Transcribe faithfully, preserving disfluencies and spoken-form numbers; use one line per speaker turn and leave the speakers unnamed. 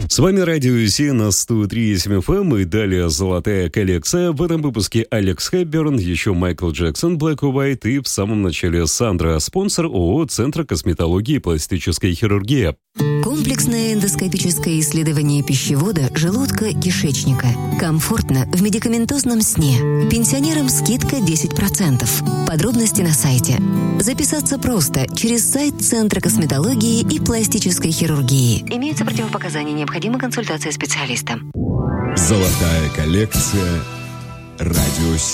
С вами Радио Си на сто три и семь эф эм и далее «Золотая коллекция». В этом выпуске Алекс Хэпберн, еще Майкл Джексон, Black or White и в самом начале Сандра, спонсор ООО «Центр косметологии и пластической хирургии».
Комплексное эндоскопическое исследование пищевода, желудка, кишечника. Комфортно в медикаментозном сне. Пенсионерам скидка десять процентов. Подробности на сайте. Записаться просто через сайт Центра косметологии и пластической хирургии. Имеются противопоказания, необходима консультация специалиста.
Золотая коллекция. Радио Си.